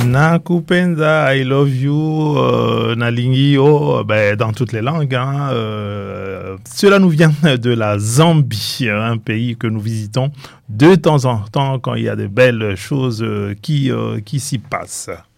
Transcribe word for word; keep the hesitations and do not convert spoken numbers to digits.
Nakupenda, I love you, euh, Nalingi, oh, ben, dans toutes les langues. Hein, euh, cela nous vient de la Zambie, un pays que nous visitons de temps en temps quand il y a de belles choses qui, euh, qui s'y passent.